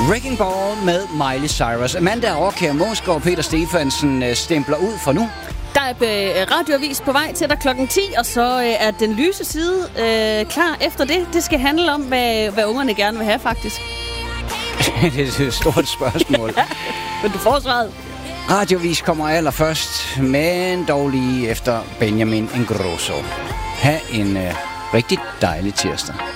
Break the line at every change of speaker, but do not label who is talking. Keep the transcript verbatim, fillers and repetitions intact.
Wrecking Ball med Miley Cyrus. Amanda Orkær Moesgaard og Peter Stefansen øh, stempler ud for nu.
Der er øh, radioavis på vej til dig klokken ti, og så øh, er den lyse side øh, klar efter det. Det skal handle om, hvad, hvad ungerne gerne vil have, faktisk.
Det er et stort spørgsmål.
Men du får svaret.
Radioavis kommer allerførst, men dog lige efter Benjamin Ingrosso. Ha' en øh, rigtig dejlig tirsdag.